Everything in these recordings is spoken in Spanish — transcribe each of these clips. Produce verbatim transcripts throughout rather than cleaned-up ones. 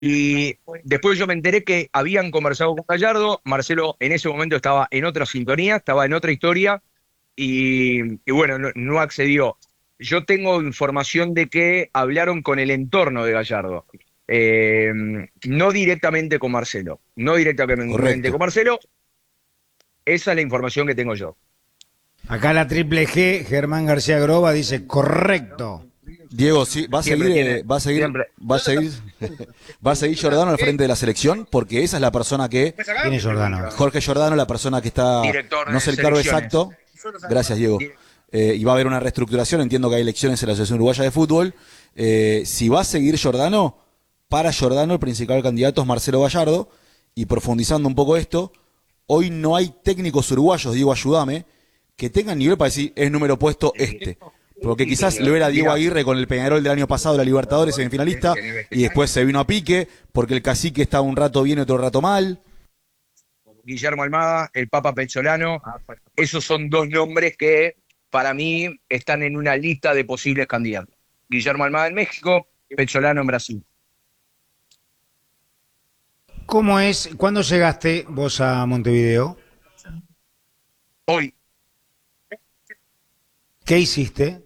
Y después yo me enteré que habían conversado con Gallardo. Marcelo en ese momento estaba en otra sintonía, estaba en otra historia y, y bueno, no, no accedió. Yo tengo información de que hablaron con el entorno de Gallardo. Eh, no directamente con Marcelo, no directamente con Correcto. Marcelo, esa es la información que tengo yo. Acá la triple G, Germán García Groba, dice correcto. Diego, sí, va a seguir, Siempre eh, tiene, va a seguir, siempre. va a seguir, va a seguir Giordano al frente de la selección, porque esa es la persona que, ¿Quién es Jordano? Jorge Giordano, la persona que está, Director no de sé el cargo selecciones. exacto, gracias Diego, eh, y va a haber una reestructuración, entiendo que hay elecciones en la Asociación Uruguaya de Fútbol. Eh, si va a seguir Giordano, para Giordano el principal candidato es Marcelo Gallardo, y profundizando un poco esto, hoy no hay técnicos uruguayos, Diego, ayúdame, que tengan nivel para decir es número puesto este. Porque quizás lo era Diego Mirá, Aguirre con el Peñarol del año pasado, la Libertadores semifinalista, y después se vino a pique, porque el cacique estaba un rato bien y otro rato mal. Guillermo Almada, el Papa Pezzolano, esos son dos nombres que para mí están en una lista de posibles candidatos. Guillermo Almada en México, Pezzolano en Brasil. ¿Cómo es? ¿Cuándo llegaste vos a Montevideo? Hoy, ¿Qué hiciste?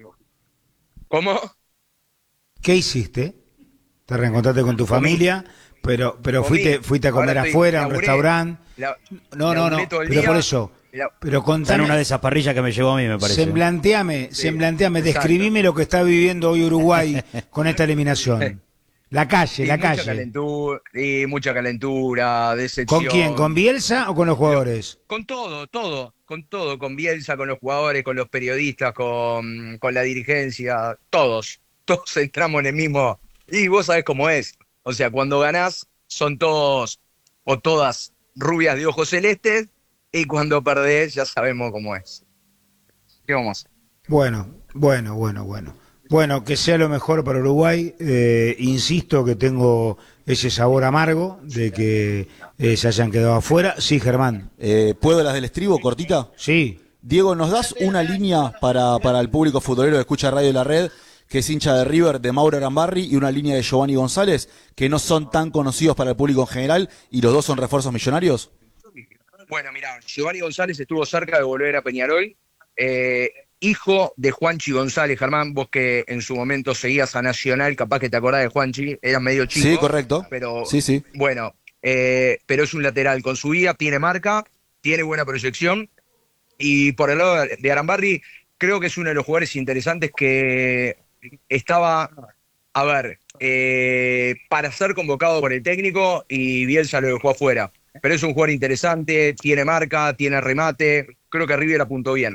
¿cómo? ¿Qué hiciste? ¿Te reencontraste con tu Comí, familia? Pero, pero comí. fuiste, fuiste a Ahora comer estoy, afuera, a un laburé, restaurante. la, No, no, laburé no. todo el Pero por día. eso. la- Pero Está en una de contame, esas parrillas que me llevó a mí, me parece. ¿Eh? semblanteame, sí, semblanteame, exacto. describime lo que está viviendo hoy Uruguay con esta eliminación. La calle, Y la mucha calle. calentura, y mucha calentura, ¿Con quién? ¿Con decepción. Bielsa o con los Lo- jugadores? con todo, todo, con todo, con Bielsa, con los jugadores, con los periodistas, con, con la dirigencia, todos, todos entramos en el mismo. Y vos sabés cómo es. O sea, cuando ganás son todos o todas rubias de ojos celestes y cuando perdés ya sabemos cómo es. ¿Qué vamos a hacer? Bueno, bueno, bueno, bueno. Bueno, que sea lo mejor para Uruguay. Eh, insisto que tengo ese sabor amargo de que eh, se hayan quedado afuera. Sí, Germán. Eh, ¿Puedo las del estribo, cortita? Sí. Diego, ¿nos das una línea para, para el público futbolero que escucha Radio de la Red, que es hincha de River, de Mauro Arambarri, y una línea de Giovanni González, que no son tan conocidos para el público en general, y los dos son refuerzos millonarios? Bueno, mirá, Giovanni González estuvo cerca de volver a Peñarol. Eh, hijo de Juanchi González, Germán, vos que en su momento seguías a Nacional, capaz que te acordás de Juanchi, eras medio Sí, chico, correcto. pero Sí, sí. bueno, eh, pero es un lateral con su vida, tiene marca, tiene buena proyección. Y por el lado de Arambarri, creo que es uno de los jugadores interesantes que estaba, a ver, eh, para ser convocado por el técnico y Bielsa lo dejó afuera. Pero es un jugador interesante, tiene marca, tiene remate. Creo que River apuntó bien.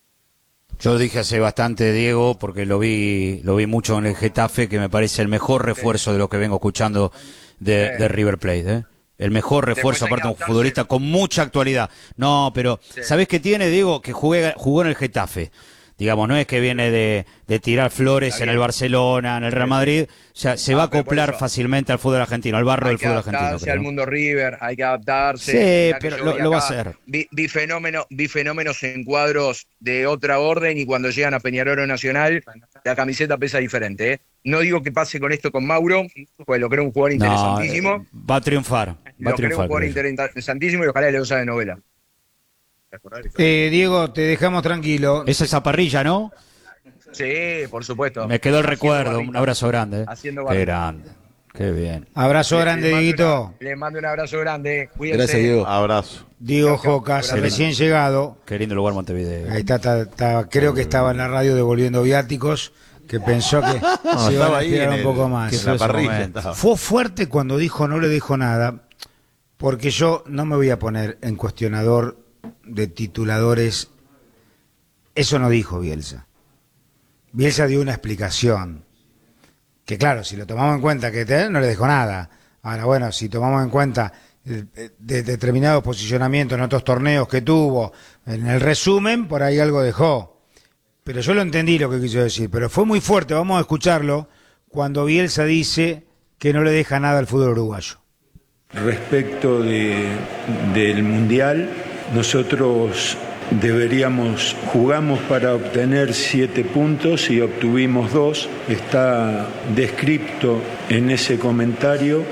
Yo dije hace bastante, Diego, porque lo vi lo vi mucho en el Getafe, que me parece el mejor refuerzo de lo que vengo escuchando de, de River Plate, ¿eh? El mejor Después refuerzo, hay que aparte de un adaptarse. futbolista con mucha actualidad. No, pero Sí. ¿sabés qué tiene, Diego? Que jugué, jugó en el Getafe. Digamos, no es que viene de, de tirar flores Está en el bien. Barcelona, en el Real Madrid. O sea, se va a Ah, pero por acoplar eso fácilmente al fútbol argentino, al barro hay del que fútbol argentino, adaptarse al creo. mundo River, hay que adaptarse. Sí, Mirá que pero yo lo, vi lo va a acá, hacer. vi, vi, fenómeno, vi fenómenos en cuadros de otra orden y cuando llegan a Peñarol o Nacional, la camiseta pesa diferente, ¿eh? No digo que pase con esto con Mauro, pues lo creo un jugador No, eh, interesantísimo. va a triunfar, va a Lo creo un triunfar, jugador creo yo. interesantísimo y ojalá le usa de novela. Eh, Diego, te dejamos tranquilo. Es esa parrilla, ¿no? Sí, por supuesto. Me quedó el Haciendo recuerdo, barrita. un abrazo grande. ¿Eh? Haciendo Qué barrita. grande, qué bien. Abrazo Le, grande, le mando Dieguito. una- le mando un abrazo grande. Cuídense. Gracias, Diego. Abrazo. Diego Chau, chau. Jocas, Abrazo. recién llegado. Qué lindo lugar Montevideo. Ahí está, está- está- creo que estaba en la radio devolviendo viáticos, que pensó que No, se iban estaba a ahí estirar en, un el- poco en más. fue la ese parrilla. momento. Estaba. Fue fuerte cuando dijo no le dejo nada, porque yo no me voy a poner en cuestionador de tituladores. Eso no dijo Bielsa. Bielsa dio una explicación. Que claro, si lo tomamos en cuenta que te- no le dejó nada. Ahora, bueno, si tomamos en cuenta eh, de determinados posicionamientos en otros torneos que tuvo, en el resumen, por ahí algo dejó. Pero yo lo entendí lo que quiso decir, pero fue muy fuerte, vamos a escucharlo, cuando Bielsa dice que no le deja nada al fútbol uruguayo. Respecto de, del Mundial, nosotros deberíamos, jugamos para obtener siete puntos y obtuvimos dos. Está descrito en ese comentario